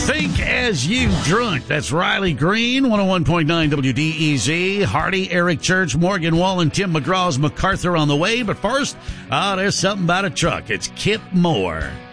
Think As You Drunk. That's Riley Green, 101.9 WDEZ. Hardy, Eric Church, Morgan Wallen, Tim McGraw's MacArthur on the way. But first, there's something about a truck. It's Kip Moore.